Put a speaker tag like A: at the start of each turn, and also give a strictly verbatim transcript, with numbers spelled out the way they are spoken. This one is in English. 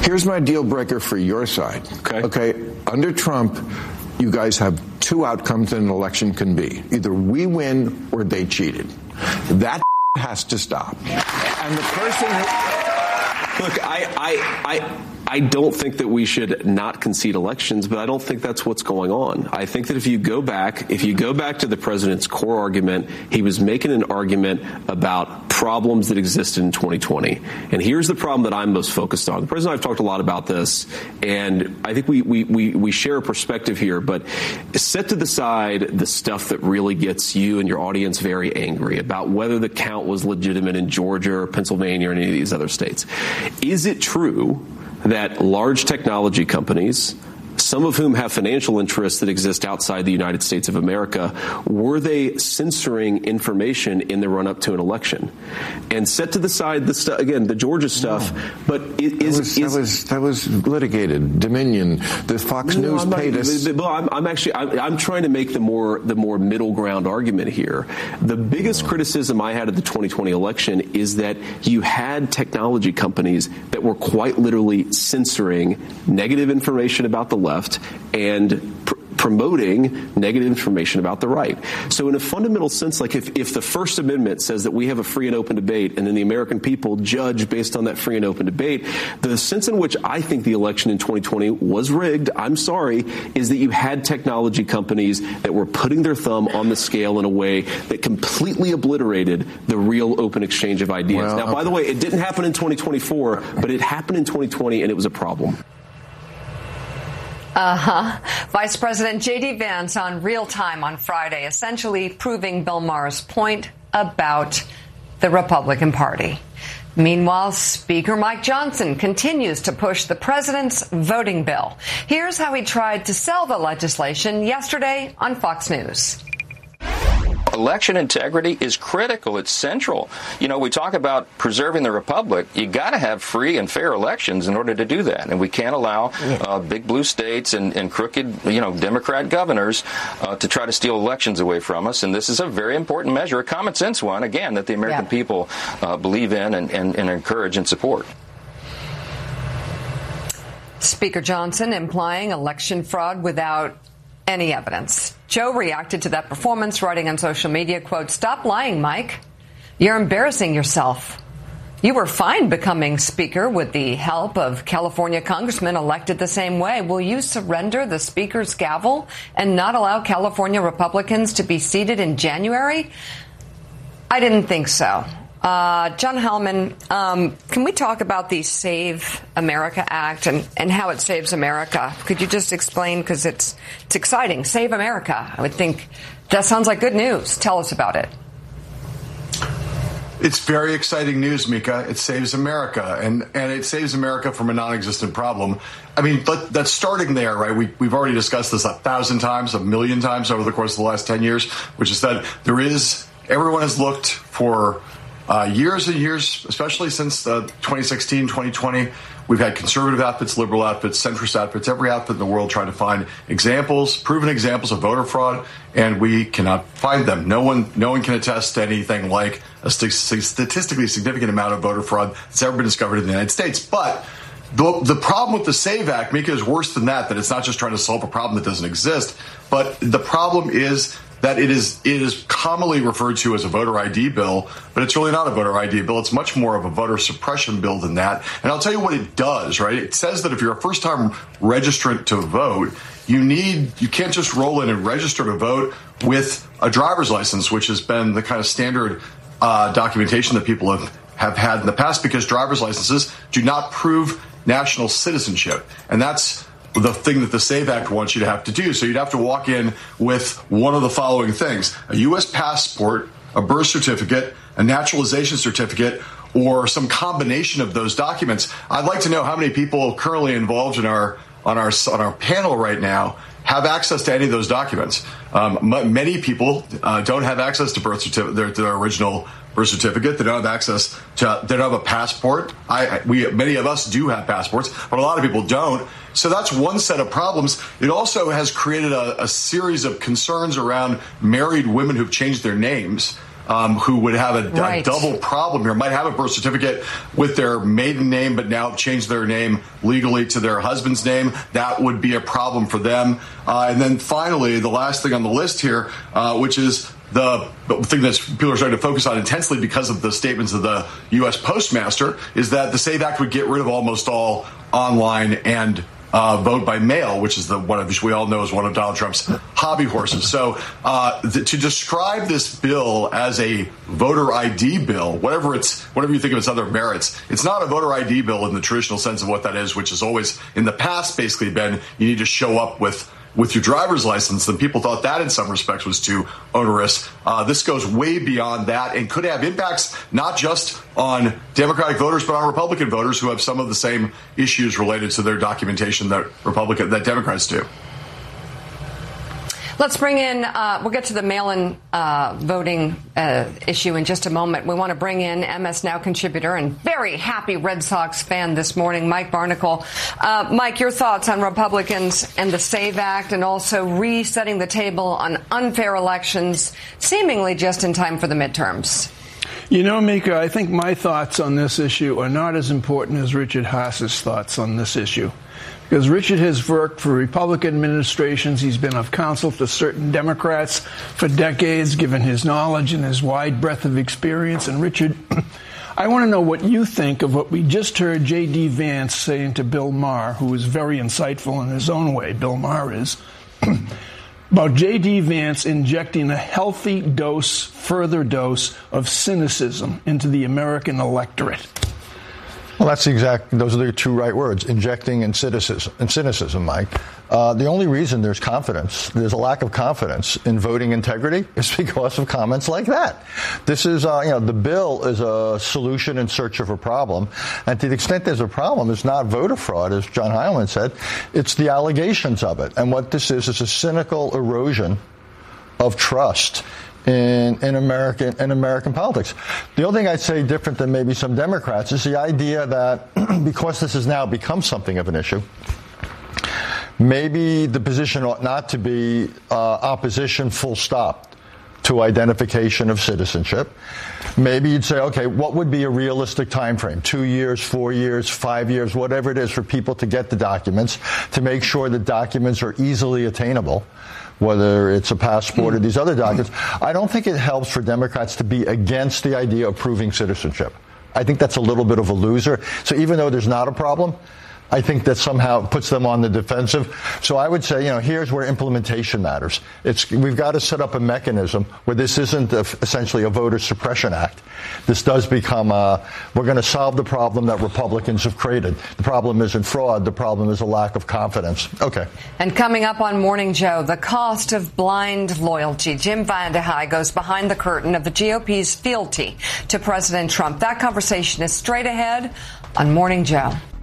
A: Here's my deal breaker for your side.
B: Okay.
A: Okay. Under Trump, you guys have two outcomes that an election can be. Either we win or they cheated. That has to stop. And the person who...
B: Look, I, I, I, I don't think that we should not concede elections, but I don't think that's what's going on. I think that if you go back, if you go back to the president's core argument, he was making an argument about problems that existed in twenty twenty. And here's the problem that I'm most focused on. The president and I have talked a lot about this, and I think we, we, we, we share a perspective here, but set to the side the stuff that really gets you and your audience very angry about whether the count was legitimate in Georgia or Pennsylvania or any of these other states. Is it true that large technology companies, some of whom have financial interests that exist outside the United States of America, were they censoring information in the run-up to an election? And set to the side the stuff again, the Georgia stuff. No. But it, is,
A: that, was,
B: is
A: that was that was litigated. Dominion, the Fox no, News
B: I'm
A: paid
B: not,
A: us.
B: Well, I'm, I'm actually I'm, I'm trying to make the more the more middle ground argument here. The biggest no. criticism I had of the twenty twenty election is that you had technology companies that were quite literally censoring negative information about the left and pr- promoting negative information about the right. So in a fundamental sense, like if, if the First Amendment says that we have a free and open debate and then the American people judge based on that free and open debate, the sense in which I think the election in twenty twenty was rigged, I'm sorry, is that you had technology companies that were putting their thumb on the scale in a way that completely obliterated the real open exchange of ideas. Well, now, okay. by the way, it didn't happen in twenty twenty-four, but it happened in twenty twenty, and it was a problem.
C: Uh-huh. Vice President J D. Vance on Real Time on Friday, essentially proving Bill Maher's point about the Republican Party. Meanwhile, Speaker Mike Johnson continues to push the president's voting bill. Here's how he tried to sell the legislation yesterday on Fox News.
D: Election integrity is critical. It's central. You know, we talk about preserving the republic. You got to have free and fair elections in order to do that. And we can't allow uh, big blue states and, and crooked, you know, Democrat governors uh, to try to steal elections away from us. And this is a very important measure, a common sense one, again, that the American yeah. people uh, believe in and, and, and encourage and support.
C: Speaker Johnson implying election fraud without any evidence. Joe reacted to that performance, writing on social media, quote, "Stop lying, Mike. You're embarrassing yourself. You were fine becoming speaker with the help of California congressmen elected the same way. Will you surrender the speaker's gavel and not allow California Republicans to be seated in January?" I didn't think so. Uh, John Hellman, um, can we talk about the Save America Act and, and how it saves America? Could you just explain, because it's it's exciting. Save America. I would think that sounds like good news. Tell us about it.
E: It's very exciting news, Mika. It saves America, and, and it saves America from a non-existent problem. I mean, that, that's starting there, right? We, we've already discussed this a thousand times, a million times over the course of the last ten years, which is that there is, everyone has looked for Uh, years and years, especially since uh, twenty sixteen, twenty twenty, we've had conservative outfits, liberal outfits, centrist outfits, every outfit in the world trying to find examples, proven examples of voter fraud, and we cannot find them. No one, no one can attest to anything like a st- statistically significant amount of voter fraud that's ever been discovered in the United States. But the, the problem with the SAVE Act, Mika, is worse than that, that it's not just trying to solve a problem that doesn't exist, but the problem is that it is it is commonly referred to as a voter I D bill, but it's really not a voter I D bill. It's much more of a voter suppression bill than that. And I'll tell you what it does, right? It says that if you're a first-time registrant to vote, you need you can't just roll in and register to vote with a driver's license, which has been the kind of standard uh, documentation that people have, have had in the past, because driver's licenses do not prove national citizenship. And that's the thing that the SAVE Act wants you to have to do. So you'd have to walk in with one of the following things: a U S passport, a birth certificate, a naturalization certificate, or some combination of those documents. I'd like to know how many people currently involved in our on our on our panel right now have access to any of those documents. Um, m- many people uh, don't have access to birth certificate, their, their original birth certificate. They don't have access to. They don't have a passport. I, we many of us do have passports, but a lot of people don't. So that's one set of problems. It also has created a, a series of concerns around married women who've changed their names. um, who would have a,
C: right.
E: a double problem here, might have a birth certificate with their maiden name, but now change their name legally to their husband's name. That would be a problem for them. Uh, and then finally, the last thing on the list here, uh, which is the thing that people are starting to focus on intensely because of the statements of the U S Postmaster, is that the SAVE Act would get rid of almost all online and uh, vote by mail, which is the one of which we all know is one of Donald Trump's hobby horses. So uh, the, to describe this bill as a voter I D bill, whatever it's, whatever you think of its other merits, it's not a voter I D bill in the traditional sense of what that is, which has always in the past basically been you need to show up with with your driver's license. And people thought that in some respects was too onerous. Uh, this goes way beyond that and could have impacts not just on Democratic voters, but on Republican voters who have some of the same issues related to their documentation that Republican that Democrats do.
C: Let's bring in, uh, we'll get to the mail-in uh, voting uh, issue in just a moment. We want to bring in M S Now contributor and very happy Red Sox fan this morning, Mike Barnicle. Uh, Mike, your thoughts on Republicans and the SAVE Act and also resetting the table on unfair elections, seemingly just in time for the midterms?
F: You know, Mika, I think my thoughts on this issue are not as important as Richard Haas's thoughts on this issue. Because Richard has worked for Republican administrations. He's been of counsel to certain Democrats for decades, given his knowledge and his wide breadth of experience. And Richard, I want to know what you think of what we just heard J D. Vance saying to Bill Maher, who is very insightful in his own way, Bill Maher is, about J D. Vance injecting a healthy dose, further dose of cynicism into the American electorate.
G: Well, that's the exact, those are the two right words, injecting and cynicism, and cynicism, Mike. Uh, the only reason there's confidence, there's a lack of confidence in voting integrity is because of comments like that. This is, uh, you know, the bill is a solution in search of a problem. And to the extent there's a problem, it's not voter fraud, as John Heilemann said. It's the allegations of it. And what this is is a cynical erosion of trust in, in American in American politics. The only thing I'd say different than maybe some Democrats is the idea that because this has now become something of an issue, maybe the position ought not to be uh, opposition full stop to identification of citizenship. Maybe you'd say, okay, what would be a realistic time frame? Two years, four years, five years, whatever it is for people to get the documents, to make sure that documents are easily attainable, whether it's a passport or these other documents. I don't think it helps for Democrats to be against the idea of proving citizenship. I think that's a little bit of a loser. So even though there's not a problem, I think that somehow puts them on the defensive. So I would say, you know, here's where implementation matters. It's, we've got to set up a mechanism where this isn't a, essentially a voter suppression act. This does become a, we're going to solve the problem that Republicans have created. The problem isn't fraud. The problem is a lack of confidence. Okay.
C: And coming up on Morning Joe, the cost of blind loyalty. Jim VandeHei goes behind the curtain of the G O P's fealty to President Trump. That conversation is straight ahead on Morning Joe.